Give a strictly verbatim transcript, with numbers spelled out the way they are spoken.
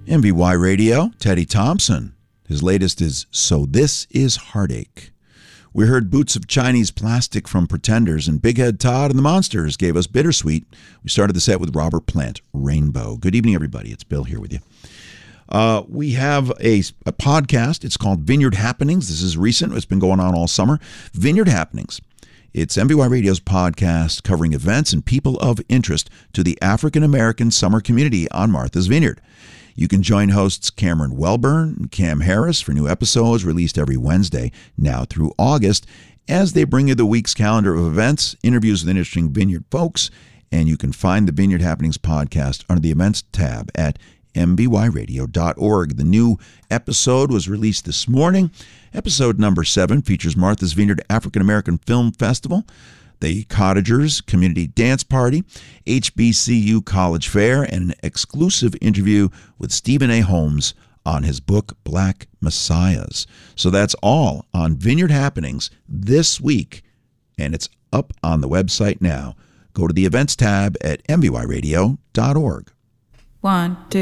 M V Y Radio, Teddy Thompson. His latest is So This Is Heartache. We heard Boots of Chinese Plastic from Pretenders, and Big Head Todd and the Monsters gave us Bittersweet. We started the set with Robert Plant, Rainbow. Good evening, everybody. It's Bill here with you. Uh, we have a, a podcast. It's called Vineyard Happenings. This is recent. It's been going on all summer. Vineyard Happenings. It's M V Y Radio's podcast covering events and people of interest to the African-American summer community on Martha's Vineyard. You can join hosts Cameron Welburn and Cam Harris for new episodes released every Wednesday, now through August, as they bring you the week's calendar of events, interviews with interesting vineyard folks, and you can find the Vineyard Happenings podcast under the Events tab at m b y radio dot org. The new episode was released this morning. Episode number seven features Martha's Vineyard African American Film Festival, the Cottagers Community Dance Party, H B C U College Fair, and an exclusive interview with Stephen A. Holmes on his book, Black Messiahs. So that's all on Vineyard Happenings this week, and it's up on the website now. Go to the Events tab at m b y radio dot org. One, two.